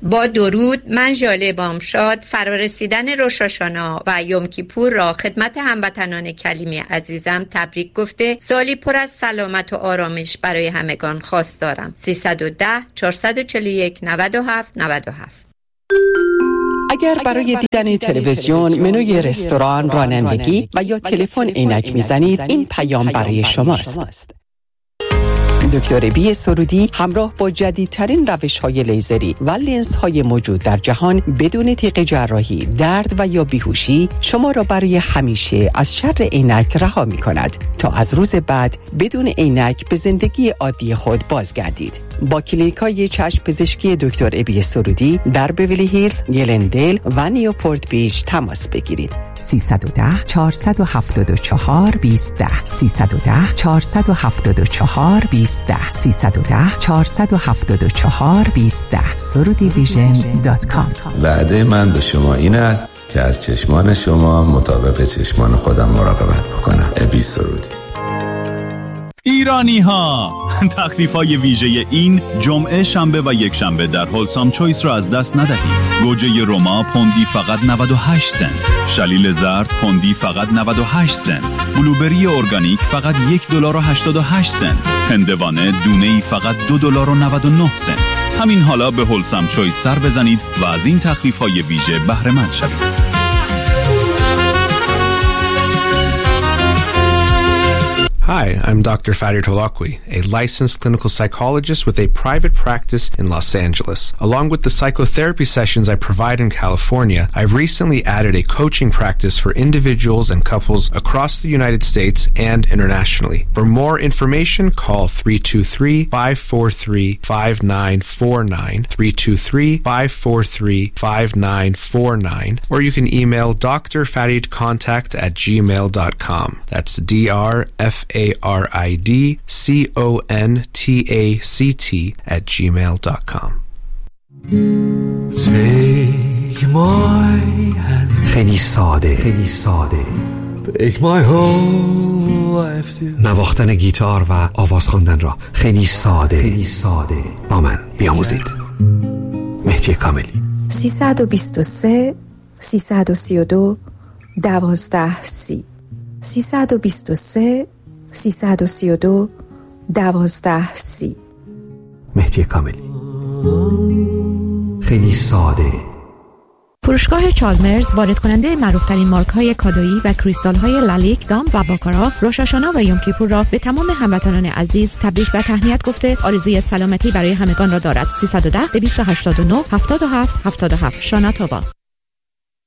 با درود، من ژاله بامشاد فرارسیدن روش هاشانا و یوم کیپور را خدمت هموطنان کلیمی عزیزم تبریک گفته سالی پر از سلامت و آرامش برای همگان خواستارم. 310 441 97 97. اگر برای دیدن تلویزیون، منوی رستوران، رانندگی و یا تلفن عینک میزنید، این پیام برای شماست. دکتر بی سرودی همراه با جدیدترین روش‌های لیزری و لنزهای موجود در جهان بدون تیغ جراحی، درد و یا بیهوشی شما را برای همیشه از شر عینک رها می‌کند تا از روز بعد بدون عینک به زندگی عادی خود بازگردید. با کلینیک‌های چشم پزشکی دکتر ابی سرودی در بیولی هیلز، گلندل و نیوپورت بیچ تماس بگیرید. 310 474 2010 310 474 2010 310 474 2010 surudivision.com. وعده من به شما این است که از چشمان شما مطابق چشمان خودم مراقبت بکنم. ابی سرودی. ایرانی ها، تخفیف های ویژه این جمعه، شنبه و یک شنبه در هولسام چویس را از دست ندهید. گوجه روما پوندی فقط 98 سنت، شلیل زرد پوندی فقط 98 سنت، بلوبری ارگانیک فقط $1.88، هندوانه دونه‌ای فقط $2.99. همین حالا به هولسام چویس سر بزنید و از این تخفیف های ویژه بهره مند شوید. Hi, I'm Dr. Farid Holakwi, a licensed clinical psychologist with a private practice in Los Angeles. Along with the psychotherapy sessions I provide in California, I've recently added a coaching practice for individuals and couples across the United States and internationally. For more information, call 323-543-5949, 323-543-5949, or you can email drfaridcontact@gmail.com. That's DRFARIDCONTACT@gmail.com. خیلی ساده نواختن گیتار و آواز خواندن را خیلی ساده با من بیاموزید. مهدی کاملی. 323 332 1230 323 332 1230. مهدی کاملی. خیلی ساده. فروشگاه چالمرز وارد کننده معروفترین مارک‌های کادویی و کریستال‌های لالیک، دام و باکارا، روش هاشانا و یوم کیپور را به تمام هموطنان عزیز تبریک و تهنیت گفته آرزوی سلامتی برای همگان را دارد. 310 289 77 77 شاناتوبا.